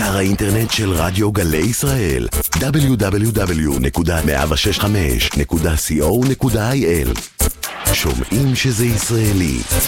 אתר האינטרנט של רדיו גלי ישראל, www.106.5.co.il. שומעים שזה ישראלי